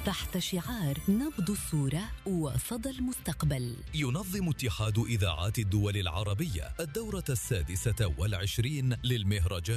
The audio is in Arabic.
تحت شعار نبض الصورة وصدى المستقبل. ينظم اتحاد إذاعات الدول العربية الدورة 26 للمهرجان